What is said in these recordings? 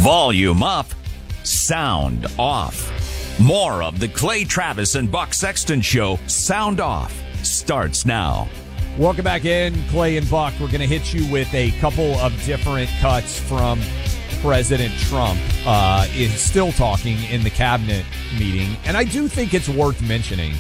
Volume up, sound off. More of the Clay Travis and Buck Sexton Show, Sound Off, starts now. Welcome back in, Clay and Buck. We're going to hit you with a couple of different cuts from President Trump. Is still talking in the cabinet meeting, and I do think it's worth mentioning.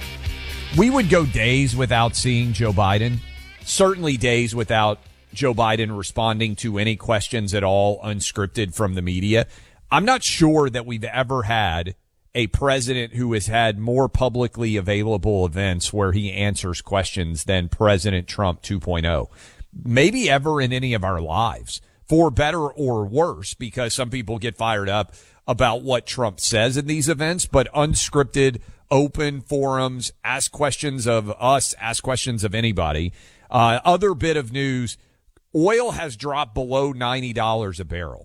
We would go days without seeing Joe Biden, certainly days without Joe Biden responding to any questions at all unscripted from the media. I'm not sure that we've ever had a president who has had more publicly available events where he answers questions than President Trump 2.0. Maybe ever in any of our lives, for better or worse, because some people get fired up about what Trump says in these events, but unscripted, open forums, ask questions of us, ask questions of anybody. Other bit of news, oil has dropped below $90 a barrel.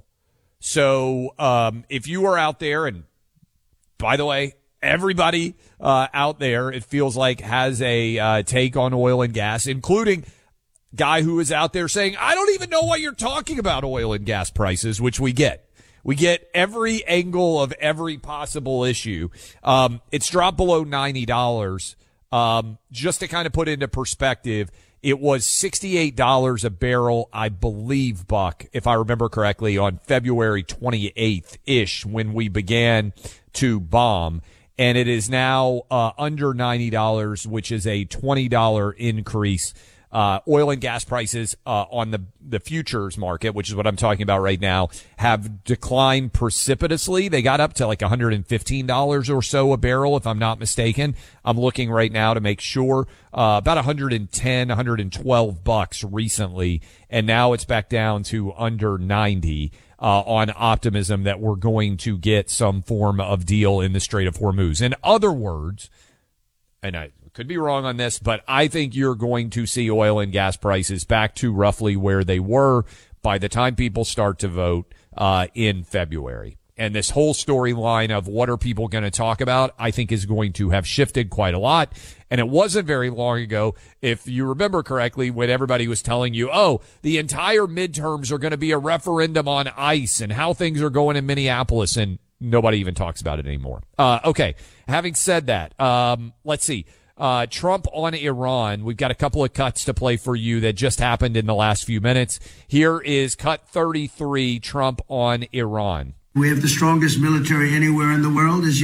So if you are out there, and by the way, everybody out there, it feels like, has a take on oil and gas, including guy who is out there saying, I don't even know why you're talking about oil and gas prices, which we get. We get every angle of every possible issue. It's dropped below $90. Just to kind of put into perspective, it was $68 a barrel, I believe, Buck, if I remember correctly, on February 28th-ish when we began to bomb. And it is now under $90, which is a $20 increase. Oil and gas prices on the futures market, which is what I'm talking about right now, have declined precipitously. They got up to like $115 or so a barrel, if I'm not mistaken. I'm looking right now to make sure. About 110, 112 bucks recently, and now it's back down to under 90 on optimism that we're going to get some form of deal in the Strait of Hormuz. In other words, and I could be wrong on this, but I think you're going to see oil and gas prices back to roughly where they were by the time people start to vote in February. And this whole storyline of what are people going to talk about, I think, is going to have shifted quite a lot. And it wasn't very long ago, if you remember correctly, when everybody was telling you, oh, the entire midterms are going to be a referendum on ICE and how things are going in Minneapolis, and nobody even talks about it anymore. Okay, having said that, let's see. Trump on Iran. We've got a couple of cuts to play for you that just happened in the last few minutes. Here is cut 33, Trump on Iran. We have the strongest military anywhere in the world, as you